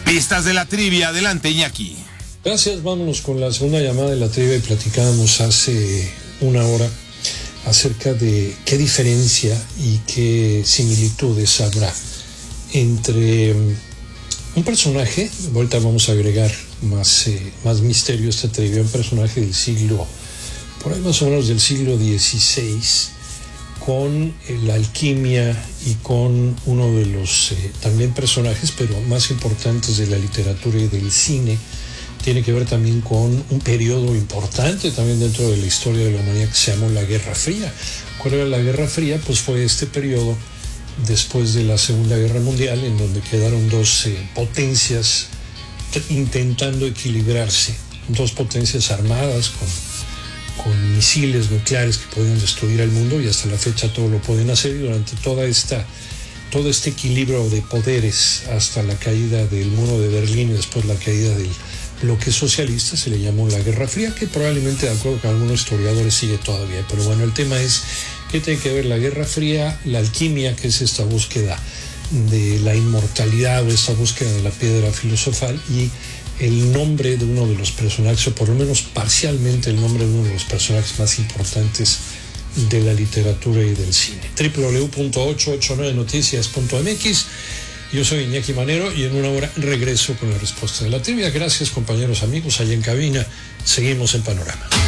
Pistas de la trivia, adelante Iñaki. Gracias, vámonos con la segunda llamada de la trivia y platicábamos hace una hora acerca de qué diferencia y qué similitudes habrá entre un personaje, ahorita vamos a agregar más misterio a esta trivia, un personaje del siglo, por ahí más o menos del siglo XVI, con la alquimia y con uno de los también personajes, pero más importantes de la literatura y del cine. Tiene que ver también con un periodo importante también dentro de la historia de la humanidad que se llamó la Guerra Fría. ¿Cuál era la Guerra Fría? Pues fue este periodo después de la Segunda Guerra Mundial, en donde quedaron dos potencias intentando equilibrarse, dos potencias armadas con misiles nucleares que podían destruir al mundo, y hasta la fecha todo lo pueden hacer, y durante todo este equilibrio de poderes hasta la caída del muro de Berlín y después la caída del bloque socialista se le llamó la Guerra Fría, que probablemente, de acuerdo con algunos historiadores, sigue todavía. Pero bueno, el tema es qué tiene que ver la Guerra Fría, la alquimia, que es esta búsqueda de la inmortalidad o esta búsqueda de la piedra filosofal, y el nombre de uno de los personajes, o por lo menos parcialmente el nombre de uno de los personajes más importantes de la literatura y del cine. www.889noticias.mx. Yo soy Iñaki Manero y en una hora regreso con la respuesta de la trivia. Gracias, compañeros, amigos, allá en cabina. Seguimos en Panorama.